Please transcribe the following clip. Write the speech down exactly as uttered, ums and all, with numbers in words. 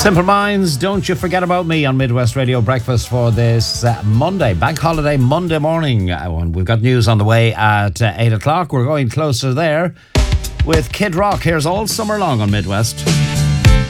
Simple Minds, Don't You Forget About Me on Midwest Radio Breakfast for this uh, Monday, bank holiday Monday morning. Uh, we've got news on the way at uh, eight o'clock. We're going closer there with Kid Rock. Here's All Summer Long on Midwest.